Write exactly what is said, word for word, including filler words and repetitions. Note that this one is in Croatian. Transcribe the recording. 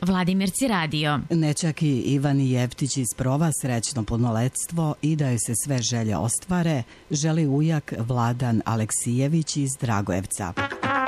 Vladimirci radio. Nečaki Ivani Jeftić iz Prova srećno punoletstvo i da joj se sve želje ostvare, želi ujak Vladan Aleksijević iz Dragojevca.